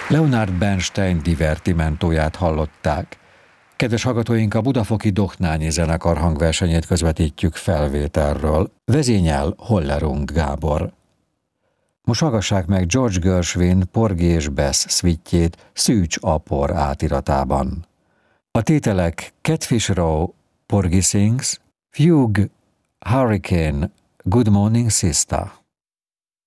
Leonard Bernstein divertimentóját hallották. Kedves hallgatóink, a Budafoki Dohnányi Zenekar hangversenyét közvetítjük felvételről. Vezényel Hollerung Gábor. Most hallgassák meg George Gershwin Porgy és Bess szvittjét Szűcs apor átiratában. A tételek Catfish Row, Porgy Sings, Fugue, Hurricane, Good Morning Sister.